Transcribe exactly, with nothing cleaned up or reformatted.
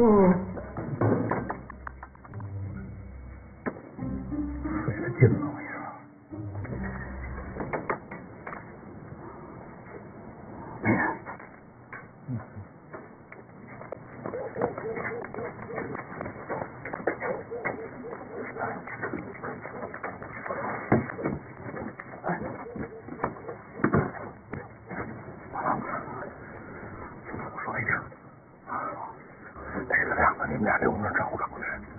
费了劲了，我一说。没人。嗯。我说一声，这个亮子，你们俩留那找找去。